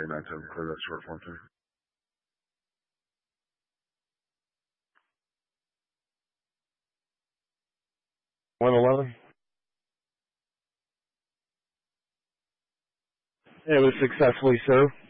K97, clear that short form too. 111. It was successfully so.